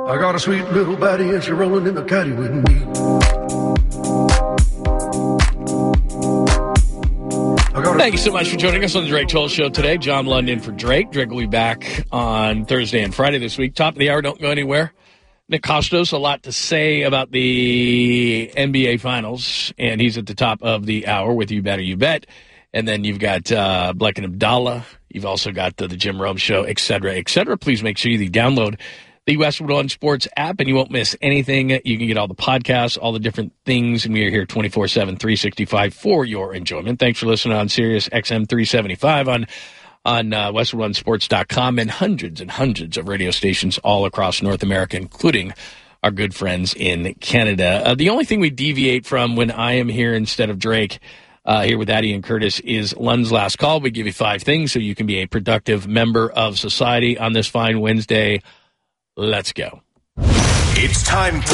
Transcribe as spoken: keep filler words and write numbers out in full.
I got a sweet little baddie and she rolling in the caddy with me. Thank you so much for joining us on the Drake Toll Show today. John London for Drake. Drake will be back on Thursday and Friday this week. Top of the hour, don't go anywhere. Nick Kostos, a lot to say about the N B A Finals, and he's at the top of the hour with You Better You Bet. And then you've got uh, Black and Abdallah. You've also got the, the Jim Rome Show, et cetera, et cetera. Please make sure you download the Westwood One Sports app, and you won't miss anything. You can get all the podcasts, all the different things, and we are here twenty-four seven, three sixty-five for your enjoyment. Thanks for listening on Sirius X M three seventy-five on on uh, Westwood One Sports dot com and hundreds and hundreds of radio stations all across North America, including our good friends in Canada. Uh, the only thing we deviate from when I am here instead of Drake, uh, here with Addie and Curtis, is Lund's Last Call. We give you five things so you can be a productive member of society on this fine Wednesday. Let's go. It's time.